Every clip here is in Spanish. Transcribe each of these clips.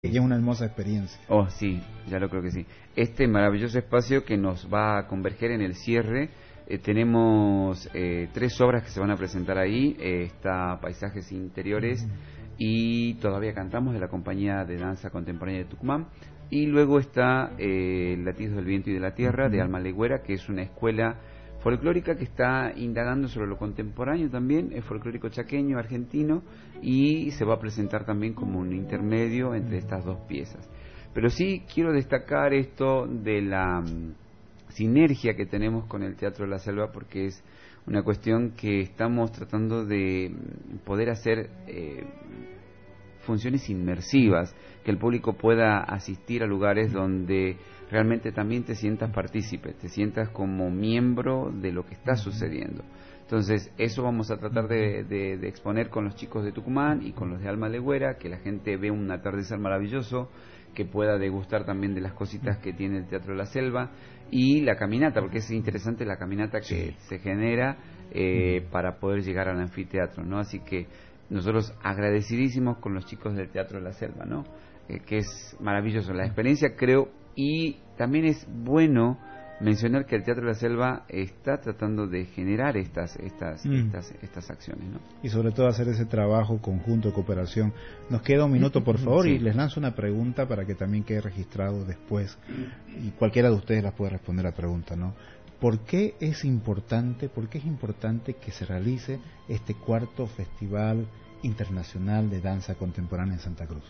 es una hermosa experiencia. Oh, sí, ya lo creo que sí. Este maravilloso espacio que nos va a converger en el cierre. Tenemos 3 obras que se van a presentar ahí. Está Paisajes Interiores y Todavía Cantamos, de la Compañía de Danza Contemporánea de Tucumán. Y luego está Latidos del Viento y de la Tierra, de Alma Legüera, que es una escuela folclórica que está indagando sobre lo contemporáneo también, es folclórico chaqueño, argentino, y se va a presentar también como un intermedio entre estas 2 piezas. Pero sí quiero destacar esto de la sinergia que tenemos con el Teatro de la Selva, porque es una cuestión que estamos tratando de poder hacer funciones inmersivas, que el público pueda asistir a lugares donde realmente también te sientas partícipe, te sientas como miembro de lo que está sucediendo. Entonces, eso vamos a tratar de exponer con los chicos de Tucumán y con los de Alma Legüera, que la gente vea un atardecer maravilloso, que pueda degustar también de las cositas que tiene el Teatro de la Selva, y la caminata, porque es interesante la caminata que se genera para poder llegar al anfiteatro, ¿no? Así que nosotros agradecidísimos con los chicos del Teatro de la Selva, ¿no? Que es maravilloso la experiencia, creo, y también es bueno mencionar que el Teatro de la Selva está tratando de generar estas acciones, ¿no? Y sobre todo hacer ese trabajo conjunto de cooperación. Nos queda un minuto, por favor, y les lanzo una pregunta para que también quede registrado después, y cualquiera de ustedes las puede responder a la pregunta, ¿no? ¿Por qué es importante que se realice este 4º Festival Internacional de Danza Contemporánea en Santa Cruz?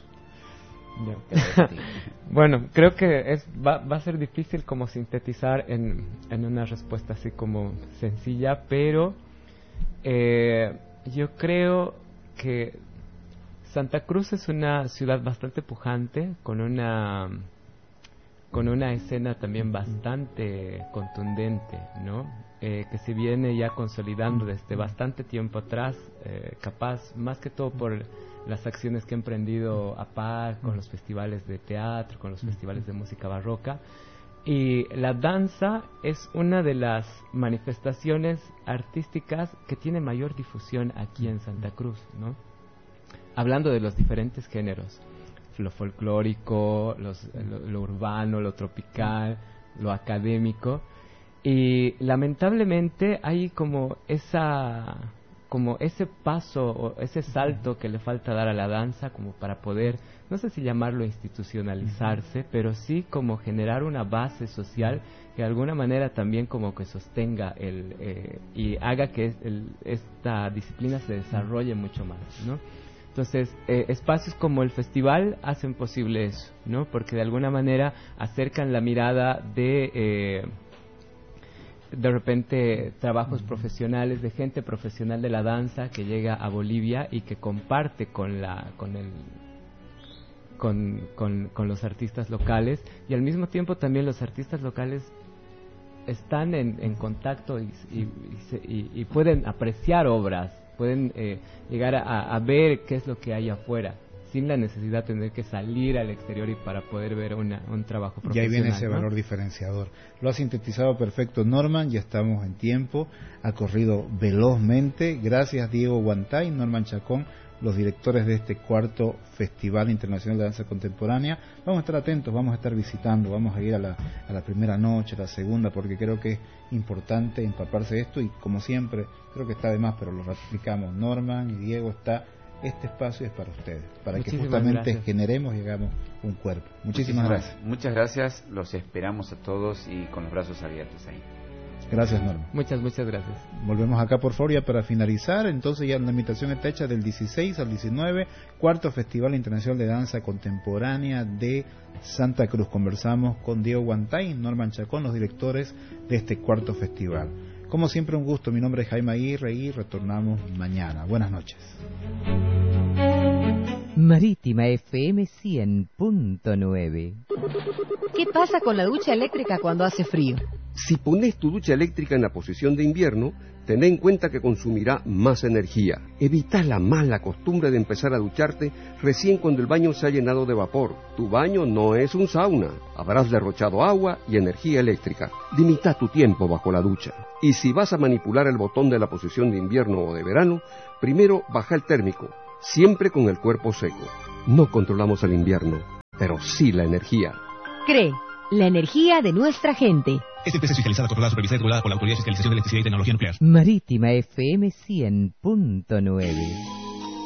Bueno, creo que va a ser difícil como sintetizar en una respuesta así como sencilla, pero yo creo que Santa Cruz es una ciudad bastante pujante, con una escena también bastante contundente, ¿no? Que se viene ya consolidando desde bastante tiempo atrás, capaz, más que todo por las acciones que ha emprendido APAC con los festivales de teatro, con los festivales de música barroca. Y la danza es una de las manifestaciones artísticas que tiene mayor difusión aquí en Santa Cruz, ¿no? Hablando de los diferentes géneros, lo folclórico, lo urbano, lo tropical, lo académico, y lamentablemente hay como ese paso o ese salto que le falta dar a la danza como para poder, no sé si llamarlo institucionalizarse, pero sí como generar una base social que de alguna manera también como que sostenga y haga que esta disciplina se desarrolle mucho más, ¿no? Entonces, espacios como el festival hacen posible eso, ¿no? Porque de alguna manera acercan la mirada de repente trabajos profesionales, de gente profesional de la danza que llega a Bolivia y que comparte con los artistas locales, y al mismo tiempo también los artistas locales están en contacto y pueden apreciar obras, pueden llegar a ver qué es lo que hay afuera, sin la necesidad de tener que salir al exterior y para poder ver un trabajo profesional. Y ahí viene ese, ¿no?, valor diferenciador. Lo ha sintetizado perfecto Norman, ya estamos en tiempo, ha corrido velozmente. Gracias Diego Guantay, Norman Chacón, los directores de este 4º Festival Internacional de Danza Contemporánea. Vamos a estar atentos, vamos a estar visitando, vamos a ir a la primera noche, a la segunda, porque creo que es importante empaparse de esto, y como siempre, creo que está de más, pero lo ratificamos, Norman y Diego, este espacio es para ustedes, para que justamente generemos y hagamos un cuerpo. Muchísimas gracias. Muchas gracias, los esperamos a todos y con los brazos abiertos ahí. Gracias, Norma. Muchas gracias. Volvemos acá, por favor, ya para finalizar. Entonces ya la invitación está hecha del 16 al 19, 4º Festival Internacional de Danza Contemporánea de Santa Cruz. Conversamos con Diego Guantay y Norman Chacón, los directores de este 4º festival. Como siempre, un gusto. Mi nombre es Jaime Aguirre y retornamos mañana. Buenas noches. Marítima FM 100.9. ¿Qué pasa con la ducha eléctrica cuando hace frío? Si pones tu ducha eléctrica en la posición de invierno, ten en cuenta que consumirá más energía. Evita la mala costumbre de empezar a ducharte recién cuando el baño se ha llenado de vapor. Tu baño no es un sauna. Habrás derrochado agua y energía eléctrica. Limita tu tiempo bajo la ducha. Y si vas a manipular el botón de la posición de invierno o de verano, primero baja el térmico, siempre con el cuerpo seco. No controlamos el invierno. pero sí la energía. CRE, la energía de nuestra gente. Esta empresa es fiscalizada, controlada, supervisada y regulada por la Autoridad de Fiscalización de Electricidad y Tecnología Nuclear. Marítima FM 100.9.